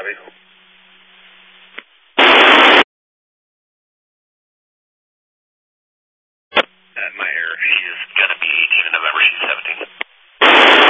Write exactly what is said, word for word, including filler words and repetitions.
Copy. Uh, my error. She is going to be eighteen in November.